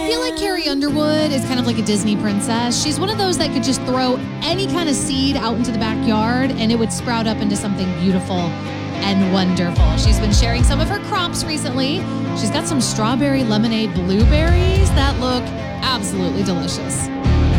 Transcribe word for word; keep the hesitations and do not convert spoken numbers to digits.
feel like Carrie Underwood is kind of like a Disney princess. She's one of those that could just throw any kind of seed out into the backyard and it would sprout up into something beautiful and wonderful. She's been sharing some of her crops recently. She's got some strawberry lemonade blueberries that look absolutely delicious.